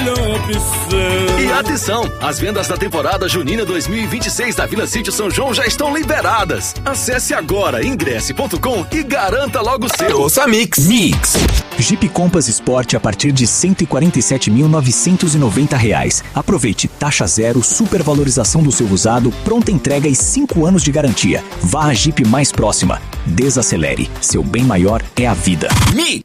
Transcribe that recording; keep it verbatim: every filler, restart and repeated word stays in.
E atenção, as vendas da temporada junina dois mil e vinte e seis da Vila Sítio São João já estão liberadas. Acesse agora ingresse ponto com e garanta logo o seu. Ouça Mix. Mix. Jeep Compass Sport a partir de cento e quarenta e sete mil novecentos e noventa reais. Aproveite taxa zero, supervalorização do seu usado, pronta entrega e cinco anos de garantia. Vá à Jeep mais próxima. Desacelere. Seu bem maior é a vida. Mix.